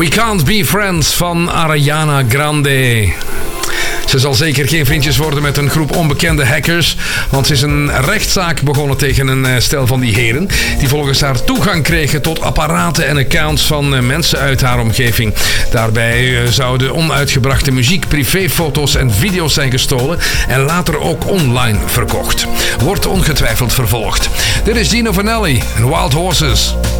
We Can't Be Friends van Ariana Grande. Ze zal zeker geen vriendjes worden met een groep onbekende hackers, want ze is een rechtszaak begonnen tegen een stel van die heren, die volgens haar toegang kregen tot apparaten en accounts van mensen uit haar omgeving. Daarbij zouden onuitgebrachte muziek, privéfoto's en video's zijn gestolen en later ook online verkocht. Wordt ongetwijfeld vervolgd. Dit is Gino Vanelli en Wild Horses.